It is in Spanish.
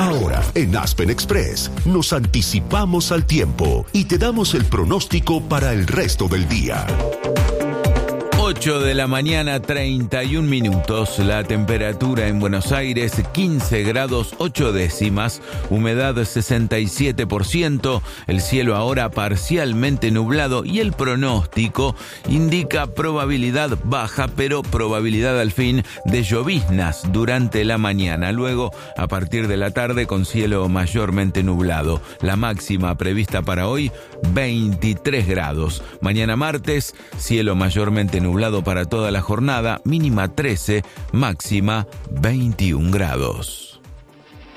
Ahora, en Aspen Express, nos anticipamos al tiempo y te damos el pronóstico para el resto del día. 8 de la mañana, 31 minutos. La temperatura en Buenos Aires, 15 grados 8 décimas. Humedad 67%. El cielo ahora parcialmente nublado y el pronóstico indica probabilidad baja, pero probabilidad al fin de lloviznas durante la mañana. Luego, a partir de la tarde, con cielo mayormente nublado. La máxima prevista para hoy, 23 grados. Mañana martes, cielo mayormente nublado para toda la jornada, mínima 13, máxima 21 grados.